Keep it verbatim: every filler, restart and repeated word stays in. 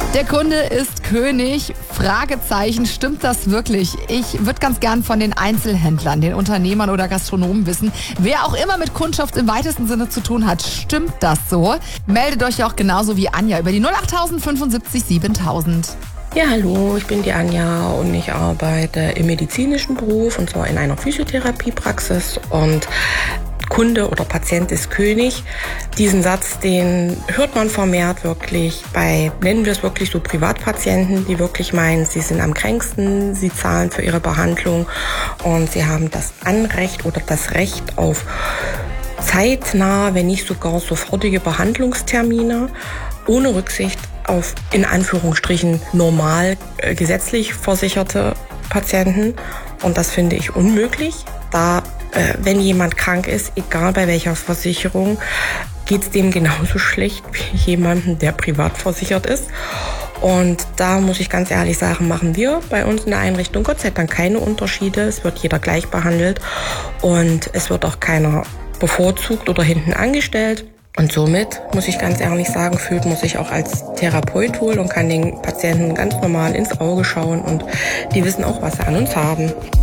Der Kunde ist König. Fragezeichen, stimmt das wirklich? Ich würde ganz gern von den Einzelhändlern, den Unternehmern oder Gastronomen wissen, wer auch immer mit Kundschaft im weitesten Sinne zu tun hat. Stimmt das so? Meldet euch auch genauso wie Anja über die null achttausend fünfundsiebzig siebentausend. Ja, hallo, ich bin die Anja und ich arbeite im medizinischen Beruf und zwar in einer Physiotherapiepraxis und Kunde oder Patient ist König. Diesen Satz, den hört man vermehrt wirklich bei, nennen wir es wirklich so Privatpatienten, die wirklich meinen, sie sind am kränksten, sie zahlen für ihre Behandlung und sie haben das Anrecht oder das Recht auf zeitnah, wenn nicht sogar sofortige Behandlungstermine, ohne Rücksicht auf, in Anführungsstrichen, normal äh, gesetzlich versicherte Patienten. Und das finde ich unmöglich, da äh, wenn jemand krank ist, egal bei welcher Versicherung, geht es dem genauso schlecht wie jemandem, der privat versichert ist. Und da muss ich ganz ehrlich sagen, machen wir bei uns in der Einrichtung Gott sei Dank keine Unterschiede. Es wird jeder gleich behandelt und es wird auch keiner bevorzugt oder hinten angestellt. Und somit, muss ich ganz ehrlich sagen, fühlt man sich auch als Therapeut wohl und kann den Patienten ganz normal ins Auge schauen und die wissen auch, was sie an uns haben.